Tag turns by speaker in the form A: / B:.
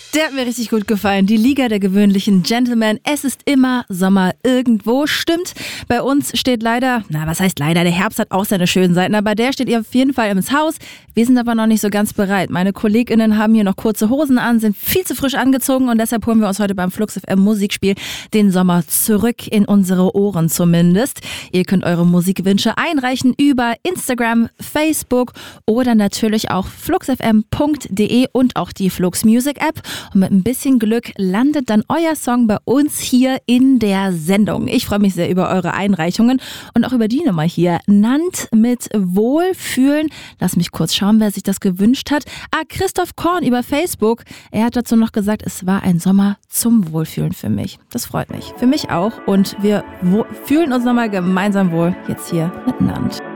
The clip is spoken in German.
A: Der hat mir richtig gut gefallen. Die Liga der gewöhnlichen Gentlemen. Es ist immer Sommer irgendwo. Stimmt, bei uns steht leider, was heißt leider, der Herbst hat auch seine schönen Seiten, aber der steht auf jeden Fall ins Haus. Wir sind aber noch nicht so ganz bereit. Meine KollegInnen haben hier noch kurze Hosen an, sind viel zu frisch angezogen und deshalb holen wir uns heute beim Flux FM Musikspiel den Sommer zurück in unsere Ohren zumindest. Ihr könnt eure Musikwünsche einreichen über Instagram, Facebook oder natürlich auch fluxfm.de und auch die Flux Music App. Und mit ein bisschen Glück landet dann euer Song bei uns hier in der Sendung. Ich freue mich sehr über eure Einreichungen und auch über die Nummer hier. Nannt mit Wohlfühlen. Lass mich kurz schauen, wer sich das gewünscht hat. Christoph Korn über Facebook. Er hat dazu noch gesagt, es war ein Sommer zum Wohlfühlen für mich. Das freut mich. Für mich auch. Und wir fühlen uns nochmal gemeinsam wohl jetzt hier mit Nannt.